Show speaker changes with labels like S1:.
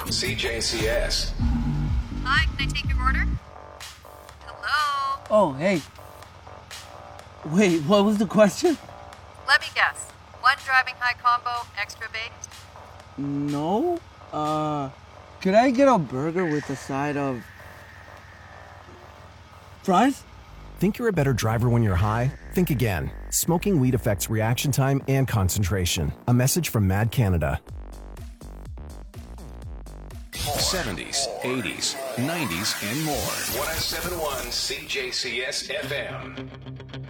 S1: CJCS.
S2: Hi, can I take your order? Hello?
S3: Oh, hey. Wait, what was the question?
S2: Let me guess. One driving high combo, extra baked?
S3: No. Could I get a burger with a side of fries?
S4: Think you're a better driver when you're high? Think again. Smoking weed affects reaction time and concentration. A message from Mad Canada.
S1: 70s, 80s, 90s, and more. 1071 CJCS FM.